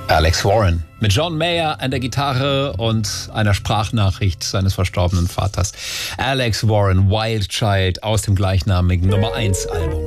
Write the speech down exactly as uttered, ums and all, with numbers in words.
Alex Warren mit John Mayer an der Gitarre und einer Sprachnachricht seines verstorbenen Vaters. Alex Warren, Wild Child aus dem gleichnamigen Nummer eins Album.